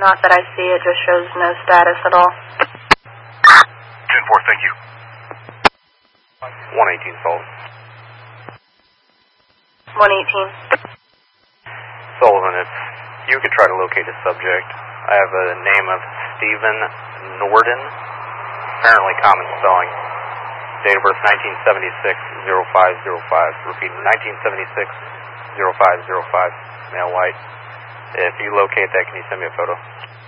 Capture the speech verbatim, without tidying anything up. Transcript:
Not that I see, it just shows no status at all. ten four, thank you. one eighteen Sullivan. one eighteen. Sullivan, if you could try to locate a subject. I have a name of Stephen Norden, apparently common spelling. Date of birth nineteen seventy-six, oh five oh five. Repeat, nineteen seventy-six, oh five oh five. Male, white. If you locate that, can you send me a photo?